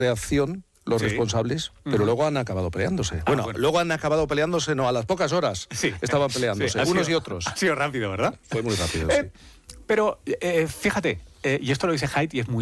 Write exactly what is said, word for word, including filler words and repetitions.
reacción los Sí. responsables, pero Ujú. luego han acabado peleándose. Ah, bueno, bueno. luego han acabado peleándose, no, a las pocas horas Sí. estaban peleándose, Sí, ha unos sido- y otros. Ha sido rápido, ¿verdad? Fue muy rápido, Eh, sí. Pero, eh, fíjate, eh, y esto lo dice Haidt y es muy